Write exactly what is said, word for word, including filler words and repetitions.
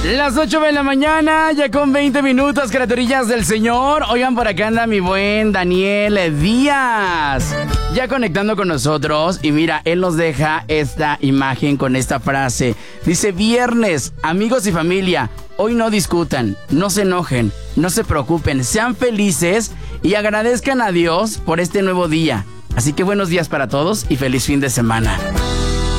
Las ocho de la mañana, ya con veinte minutos, criaturillas del Señor. Oigan, por acá anda mi buen Daniel Díaz, ya conectando con nosotros. Y mira, él nos deja esta imagen con esta frase. Dice: viernes, amigos y familia, hoy no discutan, no se enojen, no se preocupen, sean felices y agradezcan a Dios por este nuevo día. Así que buenos días para todos y feliz fin de semana.